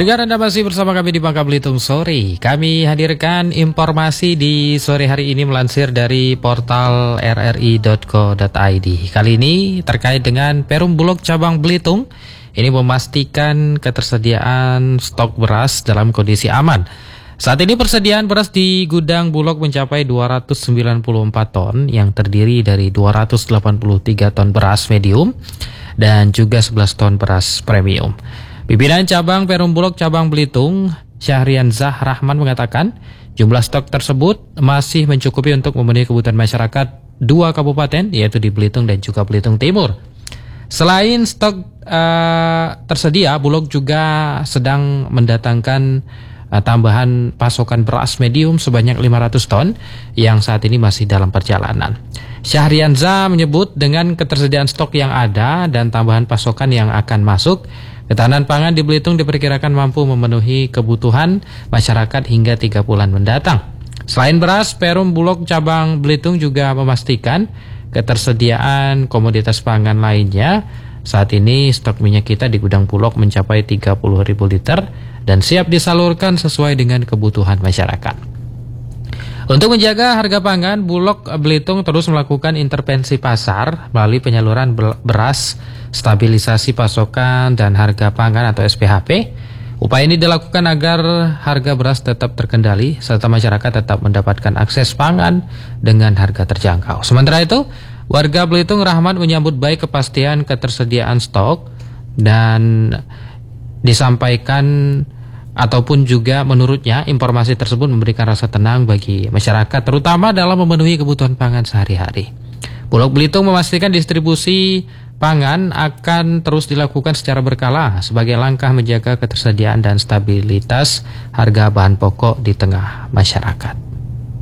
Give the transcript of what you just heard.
Pendengar, Anda masih bersama kami di Bangka Belitung Sore. Kami hadirkan informasi di sore hari ini melansir dari portal rri.co.id. Kali ini terkait dengan Perum Bulog Cabang Belitung. Ini memastikan ketersediaan stok beras dalam kondisi aman. Saat ini persediaan beras di gudang Bulog mencapai 294 ton yang terdiri dari 283 ton beras medium dan juga 11 ton beras premium. Pimpinan Cabang Perum Bulog Cabang Belitung, Syahrian Zah Rahman mengatakan jumlah stok tersebut masih mencukupi untuk memenuhi kebutuhan masyarakat dua kabupaten, yaitu di Belitung dan juga Belitung Timur. Selain stok tersedia, Bulog juga sedang mendatangkan tambahan pasokan beras medium sebanyak 500 ton yang saat ini masih dalam perjalanan. Syahrian Zah menyebut dengan ketersediaan stok yang ada dan tambahan pasokan yang akan masuk, ketahanan pangan di Belitung diperkirakan mampu memenuhi kebutuhan masyarakat hingga 3 bulan mendatang. Selain beras, Perum Bulog Cabang Belitung juga memastikan ketersediaan komoditas pangan lainnya. Saat ini stok minyak kita di gudang Bulog mencapai 30.000 liter dan siap disalurkan sesuai dengan kebutuhan masyarakat. Untuk menjaga harga pangan, Bulog Belitung terus melakukan intervensi pasar melalui penyaluran beras, stabilisasi pasokan dan harga pangan atau SPHP. Upaya ini dilakukan agar harga beras tetap terkendali serta masyarakat tetap mendapatkan akses pangan dengan harga terjangkau. Sementara itu, warga Belitung Rahman menyambut baik kepastian ketersediaan stok dan disampaikan ataupun juga menurutnya informasi tersebut memberikan rasa tenang bagi masyarakat terutama dalam memenuhi kebutuhan pangan sehari-hari. Bulog Belitung memastikan distribusi pangan akan terus dilakukan secara berkala sebagai langkah menjaga ketersediaan dan stabilitas harga bahan pokok di tengah masyarakat.